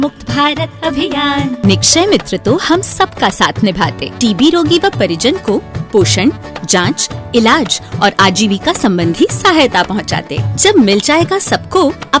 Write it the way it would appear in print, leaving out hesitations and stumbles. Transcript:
मुक्त भारत अभियान। निक्षय मित्र तो हम सबका साथ निभाते। टीबी रोगी व परिजन को पोषण, जांच, इलाज और आजीविका संबंधी सहायता पहुंचाते। जब मिल जाएगा सबको